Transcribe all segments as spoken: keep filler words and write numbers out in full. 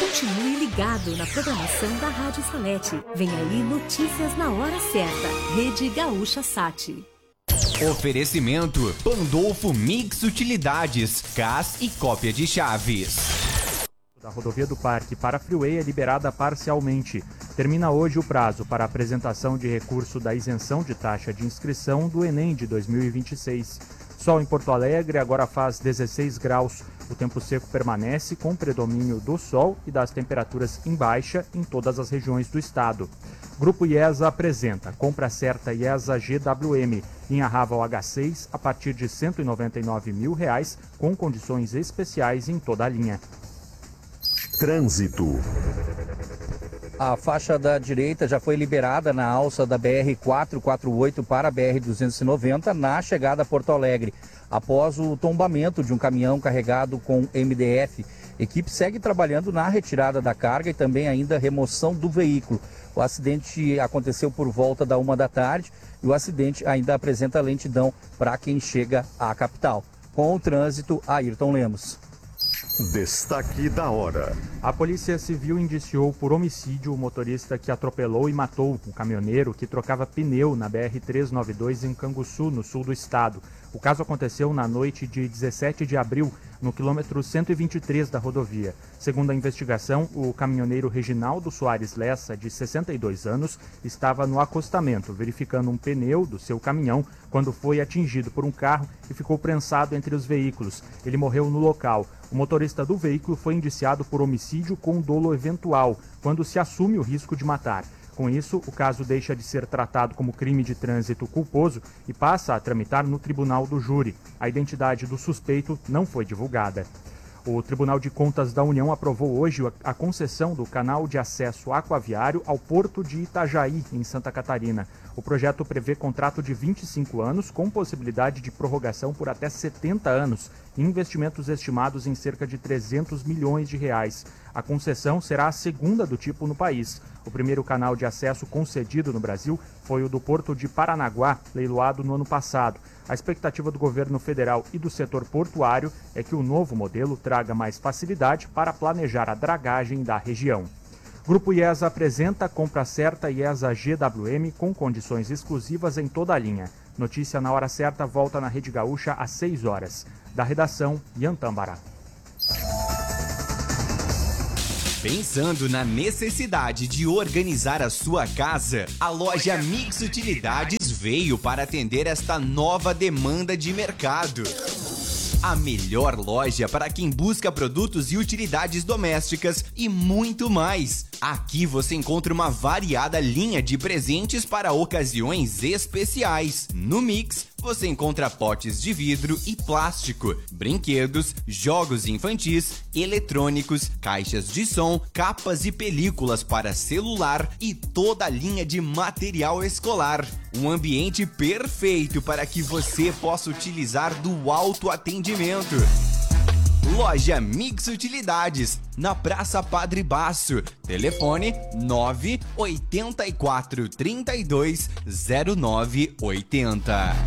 Continue ligado na programação da Rádio Salete. Vem aí notícias na hora certa. Rede Gaúcha Sat. Oferecimento Pandolfo Mix Utilidades, C A S e cópia de chaves. Da rodovia do Parque para a Freeway é liberada parcialmente. Termina hoje o prazo para a apresentação de recurso da isenção de taxa de inscrição do Enem de dois mil e vinte e seis. Sol em Porto Alegre agora faz dezesseis graus. O tempo seco permanece com predomínio do sol e das temperaturas em baixa em todas as regiões do estado. Grupo IESA apresenta compra certa IESA G W M, linha Raval H seis a partir de cento e noventa e nove mil reais, com condições especiais em toda a linha. Trânsito. A faixa da direita já foi liberada na alça da B R quatrocentos e quarenta e oito para a B R duzentos e noventa na chegada a Porto Alegre, após o tombamento de um caminhão carregado com M D F. A equipe segue trabalhando na retirada da carga e também ainda remoção do veículo. O acidente aconteceu por volta da uma da tarde e o acidente ainda apresenta lentidão para quem chega à capital. Com o trânsito, Ayrton Lemos. Destaque da hora. A Polícia Civil indiciou por homicídio o motorista que atropelou e matou um caminhoneiro que trocava pneu na B R trezentos e noventa e dois em Canguçu, no sul do estado. O caso aconteceu na noite de dezessete de abril, no quilômetro cento e vinte e três da rodovia. Segundo a investigação, o caminhoneiro Reginaldo Soares Lessa, de sessenta e dois anos, estava no acostamento, verificando um pneu do seu caminhão, quando foi atingido por um carro e ficou prensado entre os veículos. Ele morreu no local. O motorista do veículo foi indiciado por homicídio com dolo eventual, quando se assume o risco de matar. Com isso, o caso deixa de ser tratado como crime de trânsito culposo e passa a tramitar no tribunal do júri. A identidade do suspeito não foi divulgada. O Tribunal de Contas da União aprovou hoje a concessão do canal de acesso aquaviário ao porto de Itajaí, em Santa Catarina. O projeto prevê contrato de vinte e cinco anos, com possibilidade de prorrogação por até setenta anos, e investimentos estimados em cerca de trezentos milhões de reais. A concessão será a segunda do tipo no país. O primeiro canal de acesso concedido no Brasil foi o do Porto de Paranaguá, leiloado no ano passado. A expectativa do governo federal e do setor portuário é que o novo modelo traga mais facilidade para planejar a dragagem da região. Grupo IESA apresenta compra certa IESA G W M com condições exclusivas em toda a linha. Notícia na hora certa volta na Rede Gaúcha às seis horas. Da redação, Ian Tambará. Pensando na necessidade de organizar a sua casa, a loja Mix Utilidades veio para atender esta nova demanda de mercado. A melhor loja para quem busca produtos e utilidades domésticas e muito mais. Aqui você encontra uma variada linha de presentes para ocasiões especiais. No Mix, você encontra potes de vidro e plástico, brinquedos, jogos infantis, eletrônicos, caixas de som, capas e películas para celular e toda a linha de material escolar. Um ambiente perfeito para que você possa utilizar do autoatendimento. Loja Mix Utilidades, na Praça Padre Baço. Telefone nove oito quatro três dois zero nove oito zero.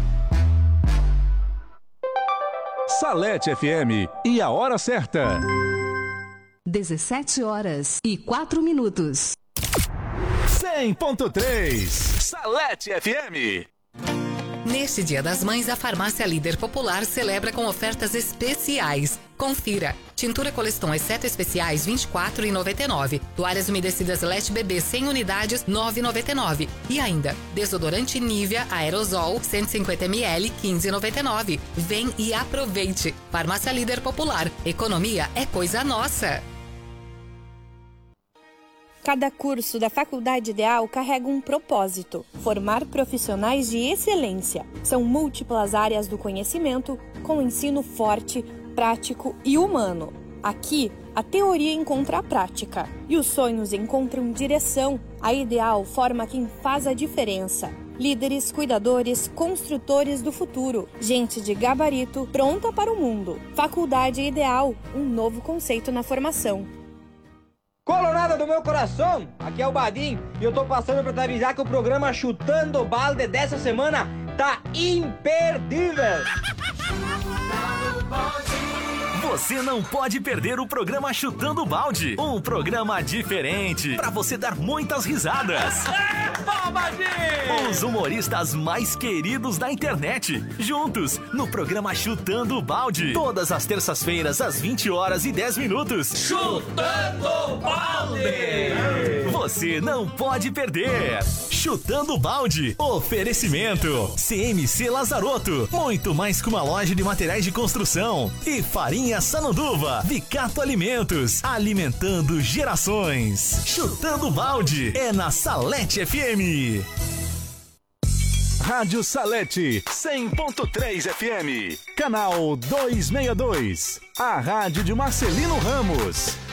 Salete F M e a hora certa. dezessete horas e quatro minutos. cem ponto três Salete F M. Neste Dia das Mães, a Farmácia Líder Popular celebra com ofertas especiais. Confira. Tintura Coleston Exceto Especiais vinte e quatro reais e noventa e nove centavos. Toalhas umedecidas Lete Bebê cem unidades nove reais e noventa e nove centavos. E ainda, desodorante Nivea Aerosol cento e cinquenta mililitros quinze reais e noventa e nove centavos. Vem e aproveite. Farmácia Líder Popular. Economia é coisa nossa. Cada curso da Faculdade Ideal carrega um propósito: formar profissionais de excelência. São múltiplas áreas do conhecimento, com ensino forte, prático e humano. Aqui, a teoria encontra a prática e os sonhos encontram direção. A Ideal forma quem faz a diferença. Líderes, cuidadores, construtores do futuro. Gente de gabarito pronta para o mundo. Faculdade Ideal, um novo conceito na formação. Colorada do meu coração, aqui é o Badim e eu tô passando pra te avisar que o programa Chutando Balde dessa semana tá imperdível. Você não pode perder o programa Chutando Balde, um programa diferente para você dar muitas risadas. Os humoristas mais queridos da internet, juntos no programa Chutando Balde, todas as terças-feiras às vinte horas e dez minutos. Chutando Balde! Você não pode perder. Chutando Balde, oferecimento C M C Lazarotto, muito mais que uma loja de materiais de construção, e Farinha Sananduva, Vicato Alimentos, alimentando gerações. Chutando Balde é na Salete F M. Rádio Salete cem ponto três F M, canal duzentos e sessenta e dois, a rádio de Marcelino Ramos.